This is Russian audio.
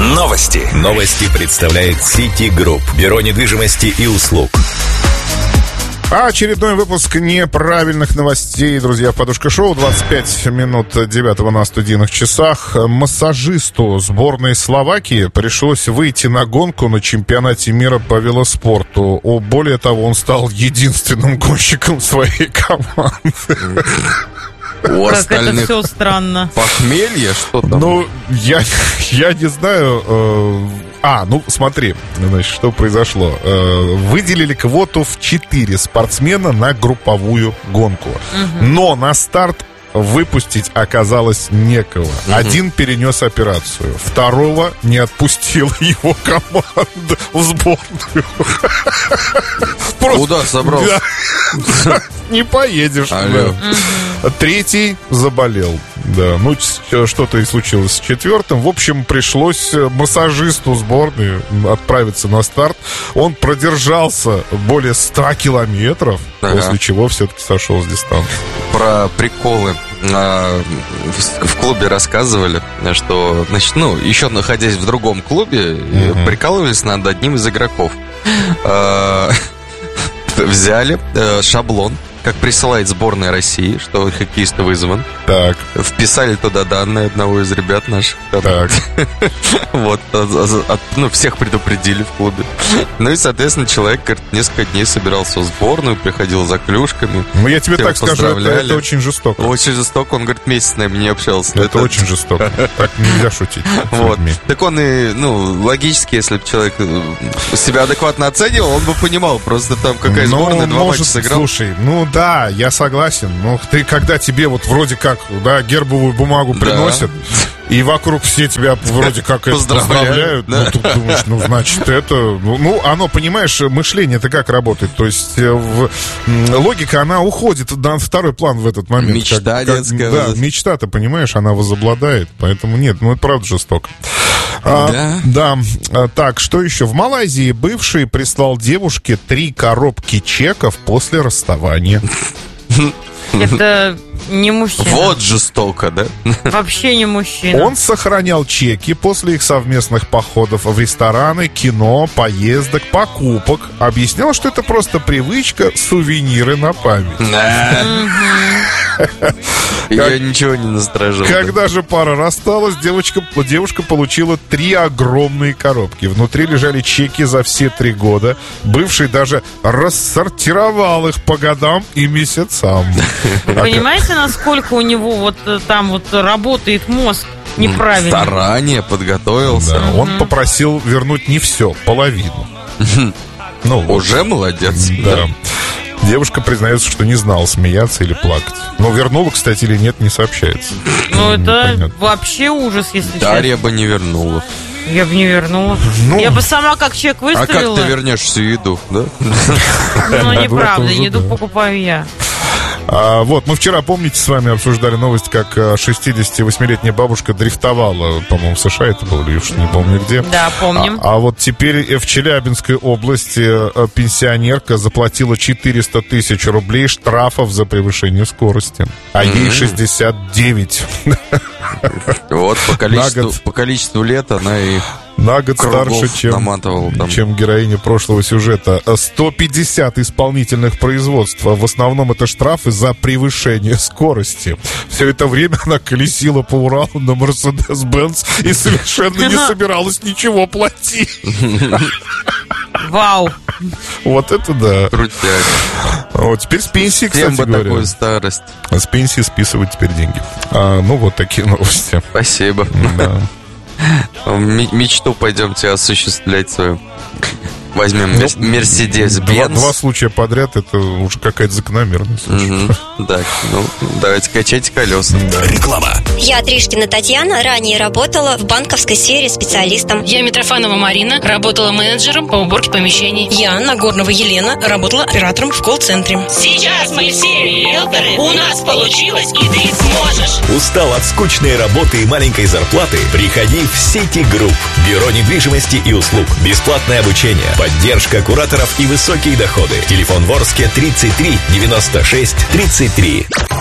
Новости. Новости представляет City Group. Бюро недвижимости и услуг. Очередной выпуск неправильных новостей, друзья, в «Подушка шоу». 25 минут 9 на студийных часах. Массажисту сборной Словакии пришлось выйти на гонку на чемпионате мира по велоспорту. Более того, он стал единственным гонщиком своей команды. У как остальных это все странно. Похмелье, что там? Ну, я не знаю. Смотри, значит, что произошло. Выделили квоту в 4 спортсмена на групповую гонку. Но на старт выпустить оказалось некого. Один перенес операцию, второго не отпустила его команда в сборную. Куда собрался? Не поедешь. Третий заболел. Да, что-то и случилось с четвертым. В общем, пришлось массажисту сборной отправиться на старт. Он продержался более 100 километров, после чего все-таки сошел с дистанции. Про приколы в клубе рассказывали, что, значит, еще находясь в другом клубе, прикалывались над одним из игроков. Взяли шаблон, как присылает сборная России, что хоккеист вызван. Так. Вписали туда данные одного из ребят наших. Так. Вот, всех предупредили в клубе. И, соответственно, человек, говорит, несколько дней собирался в сборную, приходил за клюшками. Я тебе так скажу, это очень жестоко. Очень жестоко, он, говорит, месяц с нами не общался. Это очень жестоко. Так нельзя шутить. Вот. Так он и, логически, если бы человек себя адекватно оценивал, он бы понимал, просто там какая сборная, 2 матча сыграл. Слушай, да, я согласен. Но ты, когда тебе вроде как, гербовую бумагу приносят, и вокруг все тебя вроде как поздравляют, тут думаешь, значит, это... оно, понимаешь, мышление-то как работает? То есть логика, она уходит на второй план в этот момент. Мечта детская. Да, мечта-то, понимаешь, она возобладает. Поэтому нет, это правда жестоко. Да. Так, что еще? В Малайзии бывший прислал девушке 3 коробки чеков после расставания. Это не мужчина. Вот жестоко, да? Вообще не мужчина. Он сохранял чеки после их совместных походов в рестораны, кино, поездок, покупок. Объяснял, что это просто привычка, сувениры на память. Я ничего не насторожил. Когда же пара рассталась, девушка получила 3 огромные коробки. Внутри лежали чеки за все 3 года. Бывший даже рассортировал их по годам и месяцам. Понимаете, насколько у него там работает мозг неправильно? Заранее подготовился. Да, он попросил вернуть не все, половину. Уже молодец. Да. Девушка признается, что не знала, смеяться или плакать. Но вернула, кстати, или нет, не сообщается. Это вообще ужас, если честно. Дарья бы не вернула. Я бы не вернула. Я бы сама как чек выставила. А как ты вернешь всю еду, да? Неправда, еду покупаю я. Мы вчера, помните, с вами обсуждали новость, как 68-летняя бабушка дрифтовала, по-моему, в США это было, или уж не помню где. Да, помним. А вот теперь в Челябинской области пенсионерка заплатила 400 тысяч рублей штрафов за превышение скорости, а ей 69. Вот по количеству лет она и... На год старше, чем героиня прошлого сюжета. 150 исполнительных производств. В основном это штрафы за превышение скорости. Все это время она колесила по Уралу на Mercedes-Benz и совершенно не собиралась ничего платить. Вау. Вот это да. Крутяк. Теперь с пенсии, кстати говоря. Такую старость. С пенсии списывать теперь деньги. Вот такие новости. Спасибо. Да. Мечту пойдемте осуществлять свою. Возьмем Мерседес-Бенц. 2 случая подряд, это уже какая-то закономерность. Так, давайте качайте колеса. Реклама. Я Тришкина Татьяна, ранее работала в банковской сфере специалистом. Я Митрофанова Марина, работала менеджером по уборке помещений. Я Нагорнова Елена, работала оператором в колл-центре. Сейчас мы все риэлторы, у нас получилось, и ты сможешь. Устал от скучной работы и маленькой зарплаты? Приходи в City Group. Бюро недвижимости и услуг. Бесплатное обучение. Поддержка кураторов и высокие доходы. Телефон Ворске 33 96 33.